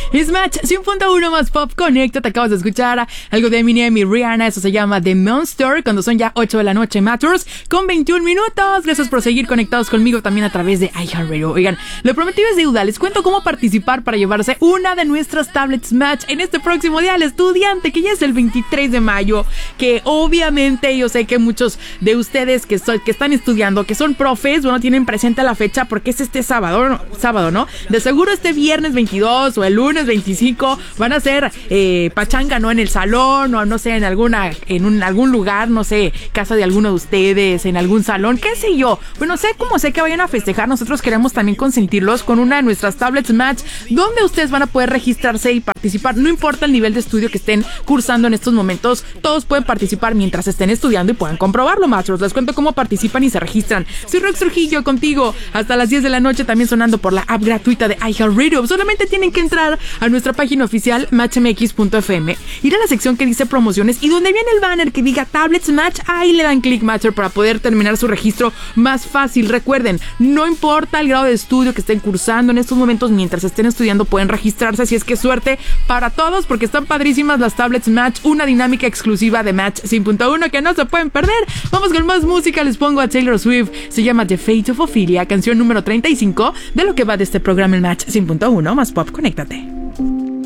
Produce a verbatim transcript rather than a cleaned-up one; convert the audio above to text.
Es Match cien punto uno más Pop Connecta. Te acabas de escuchar algo de Eminem y Rihanna. Eso se llama The Monster. Cuando son ya ocho de la noche, Matters, con veintiún minutos. Gracias por seguir conectados conmigo también a través de iHeartRadio. Oigan, lo prometido es deuda. Les cuento cómo participar para llevarse una de nuestras tablets Match en este próximo día al estudiante, que ya es el veintitrés de mayo. Que obviamente yo sé que muchos de ustedes que, so, que están estudiando, que son profes, bueno, tienen presente la fecha porque es este sábado, ¿no? sábado, ¿no? De seguro este viernes veintidós o el lunes veinticinco van a hacer eh, pachanga, ¿no? En el salón o no sé, en alguna, en un, algún lugar, no sé, casa de alguno de ustedes, en algún salón, qué sé yo. Bueno, sé cómo sé que vayan a festejar. Nosotros queremos también consentirlos con una de nuestras tablets Match, donde ustedes van a poder registrarse y participar. No importa el nivel de estudio que estén cursando en estos momentos, todos pueden participar mientras estén estudiando y puedan comprobarlo, maestros. Les cuento cómo participan y se registran. Soy Rox Trujillo contigo hasta las diez de la noche, también sonando por la app gratuita de iHeartRadio. Solamente tienen que entrar a nuestra página oficial match m x punto f m, ir a la sección que dice promociones y donde viene el banner que diga Tablets Match, ahí le dan click, master, para poder terminar su registro más fácil. Recuerden, no importa el grado de estudio que estén cursando en estos momentos, mientras estén estudiando pueden registrarse, así es que suerte para todos porque están padrísimas las Tablets Match, una dinámica exclusiva de Match cien punto uno que no se pueden perder. Vamos con más música, les pongo a Taylor Swift, se llama The Fate of Ophelia, canción número treinta y cinco de lo que va de este programa en Match cien punto uno más Pop, conéctate.